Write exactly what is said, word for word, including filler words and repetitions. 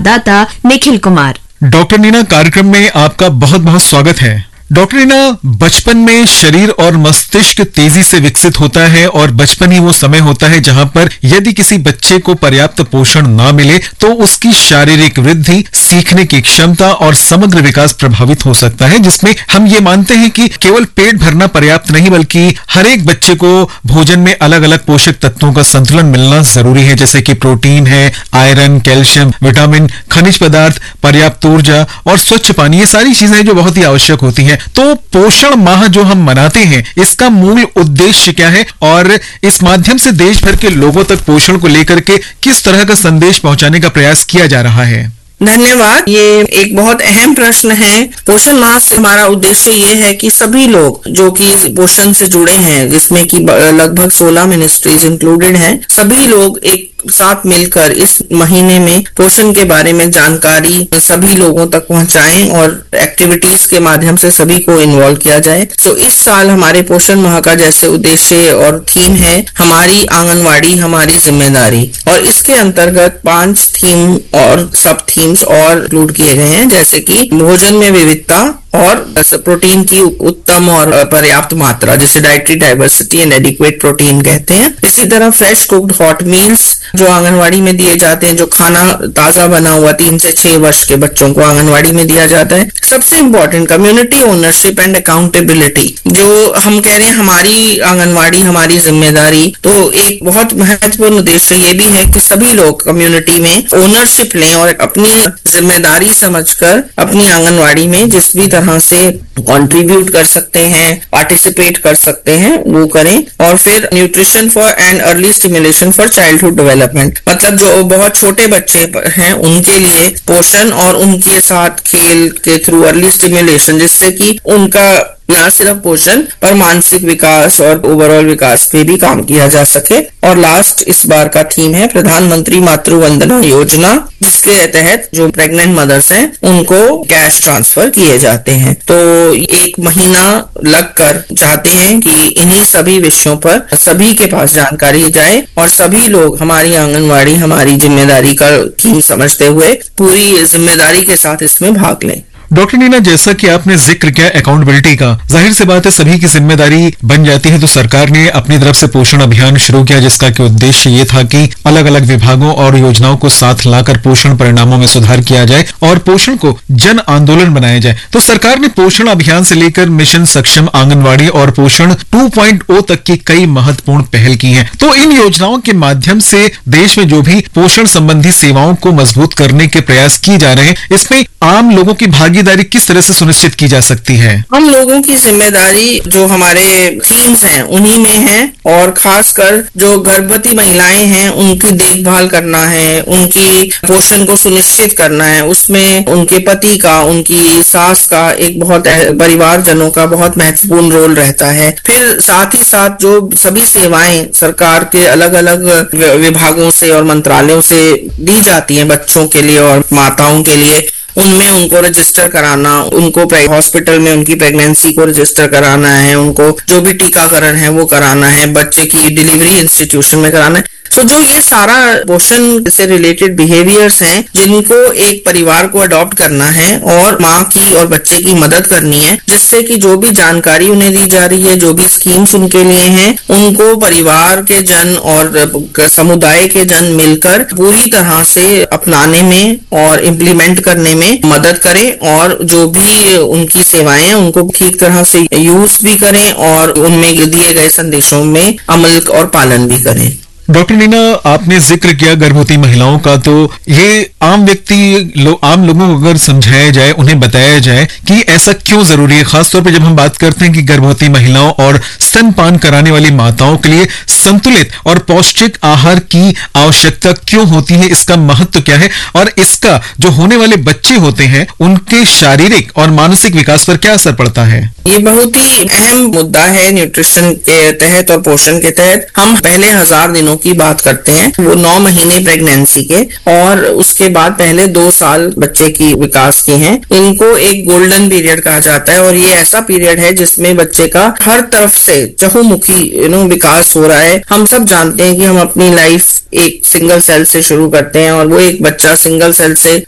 संवाददाता निखिल कुमार। डॉक्टर नीना, कार्यक्रम में आपका बहुत बहुत स्वागत है। डॉक्टर नीना, बचपन में शरीर और मस्तिष्क तेजी से विकसित होता है और बचपन ही वो समय होता है जहां पर यदि किसी बच्चे को पर्याप्त पोषण ना मिले तो उसकी शारीरिक वृद्धि, सीखने की क्षमता और समग्र विकास प्रभावित हो सकता है, जिसमें हम ये मानते हैं कि केवल पेट भरना पर्याप्त नहीं बल्कि हर एक बच्चे को भोजन में अलग अलग पोषक तत्वों का संतुलन मिलना जरूरी है, जैसे कि प्रोटीन है, आयरन, कैल्शियम, विटामिन, खनिज पदार्थ, पर्याप्त ऊर्जा और स्वच्छ पानी। ये सारी चीजें जो बहुत ही आवश्यक होती हैं। तो पोषण माह जो हम मनाते हैं, इसका मूल उद्देश्य क्या है और इस माध्यम से देश भर के लोगों तक पोषण को लेकर के किस तरह का संदेश पहुंचाने का प्रयास किया जा रहा है? धन्यवाद। ये एक बहुत अहम प्रश्न है। पोषण माह से हमारा उद्देश्य ये है कि सभी लोग जो कि पोषण से जुड़े हैं, जिसमें कि लगभग सोलह मिनिस्ट्रीज इंक्लूडेड हैं, सभी लोग एक साथ मिलकर इस महीने में पोषण के बारे में जानकारी सभी लोगों तक पहुंचाएं और एक्टिविटीज के माध्यम से सभी को इन्वॉल्व किया जाए। तो इस साल हमारे पोषण माह का जैसे उद्देश्य और थीम है हमारी आंगनवाड़ी हमारी जिम्मेदारी, और इसके अंतर्गत पांच थीम और सब थीम्स और इंक्लूड किए गए हैं, जैसे कि भोजन में विविधता और प्रोटीन की उत्तम और पर्याप्त मात्रा, जिसे dietary diversity and adequate protein कहते हैं। इसी तरह फ्रेश कुक्ड हॉट मील्स जो आंगनवाड़ी में दिए जाते हैं, जो खाना ताजा बना हुआ तीन से छह वर्ष के बच्चों को आंगनवाड़ी में दिया जाता है। सबसे important community ownership and accountability, जो हम कह रहे हैं हमारी आंगनवाड़ी हमारी जिम्मेदारी, तो एक बहुत महत्वपूर्ण उद्देश्य ये भी है कि सभी लोग कम्युनिटी में ओनरशिप लें और अपनी जिम्मेदारी समझकर अपनी आंगनवाड़ी में जिस भी तरह से कंट्रीब्यूट कर सकते हैं, पार्टिसिपेट कर सकते हैं, वो करें। और फिर nutrition for and early stimulation for childhood development, मतलब जो बहुत छोटे बच्चे हैं उनके लिए पोषण और उनके साथ खेल के थ्रू अर्ली स्टिमुलेशन, जिससे कि उनका न सिर्फ पोषण पर मानसिक विकास और ओवरऑल विकास पे भी काम किया जा सके। और लास्ट इस बार का थीम है प्रधानमंत्री मातृ वंदना योजना, जिसके तहत जो प्रेग्नेंट मदर्स हैं उनको कैश ट्रांसफर किए जाते हैं। तो एक महीना लगकर चाहते हैं कि इन्हीं सभी विषयों पर सभी के पास जानकारी जाए और सभी लोग हमारी आंगनवाड़ी हमारी जिम्मेदारी का थीम समझते हुए पूरी जिम्मेदारी के साथ इसमें भाग लें। डॉक्टर नीना, जैसा कि आपने जिक्र किया अकाउंटेबिलिटी का, जाहिर सी बात है सभी की जिम्मेदारी बन जाती है। तो सरकार ने अपनी तरफ से पोषण अभियान शुरू किया, जिसका कि उद्देश्य ये था कि अलग अलग विभागों और योजनाओं को साथ लाकर पोषण परिणामों में सुधार किया जाए और पोषण को जन आंदोलन बनाया जाए। तो सरकार ने पोषण अभियान से लेकर मिशन सक्षम आंगनवाड़ी और पोषण टू पॉइंट ओ तक की कई महत्वपूर्ण पहल की है। तो इन योजनाओं के माध्यम से देश में जो भी पोषण संबंधी सेवाओं को मजबूत करने के प्रयास किए जा रहे हैं, इसमें आम लोगों की भागीदारी किस तरह से सुनिश्चित की जा सकती है? हम लोगों की जिम्मेदारी जो हमारे थीम्स हैं उन्हीं में है, और खासकर जो गर्भवती महिलाएं हैं उनकी देखभाल करना है, उनकी पोषण को सुनिश्चित करना है। उसमें उनके पति का, उनकी सास का, एक बहुत परिवारजनों का बहुत महत्वपूर्ण रोल रहता है। फिर साथ ही साथ जो सभी सेवाएं सरकार के अलग अलग विभागों से और मंत्रालयों से दी जाती हैं बच्चों के लिए और माताओं के लिए, उनमें उनको रजिस्टर कराना, उनको हॉस्पिटल में उनकी प्रेगनेंसी को रजिस्टर कराना है, उनको जो भी टीकाकरण है वो कराना है, बच्चे की डिलीवरी इंस्टीट्यूशन में कराना है। तो जो ये सारा पोषण से रिलेटेड बिहेवियर्स हैं जिनको एक परिवार को अडॉप्ट करना है और माँ की और बच्चे की मदद करनी है, जिससे कि जो भी जानकारी उन्हें दी जा रही है, जो भी स्कीम्स उनके लिए हैं, उनको परिवार के जन और समुदाय के जन मिलकर पूरी तरह से अपनाने में और इम्प्लीमेंट करने में मदद करें, और जो भी उनकी सेवाएं हैं उनको ठीक तरह से यूज भी करें और उनमें दिए गए संदेशों में अमल और पालन भी करें। डॉक्टर नीना, आपने जिक्र किया गर्भवती महिलाओं का, तो ये आम व्यक्ति लो, आम लोगों को अगर समझाया जाए, उन्हें बताया जाए कि ऐसा क्यों जरूरी है, खासतौर पे जब हम बात करते हैं कि गर्भवती महिलाओं और स्तनपान कराने वाली माताओं के लिए संतुलित और पौष्टिक आहार की आवश्यकता क्यों होती है, इसका महत्व क्या है और इसका जो होने वाले बच्चे होते हैं उनके शारीरिक और मानसिक विकास पर क्या असर पड़ता है? ये बहुत ही अहम मुद्दा है। न्यूट्रिशन के तहत और पोषण के तहत हम पहले हजार दिनों की बात करते हैं, वो नौ महीने प्रेगनेंसी के, और उसके बाद पहले दो साल बच्चे की विकास के हैं। इनको एक गोल्डन पीरियड कहा जाता है, और ये ऐसा पीरियड है जिसमें बच्चे का हर तरफ से चहुमुखी यू नो विकास हो रहा है। हम सब जानते हैं कि हम अपनी लाइफ एक सिंगल सेल से शुरू करते हैं, और वो एक बच्चा सिंगल सेल से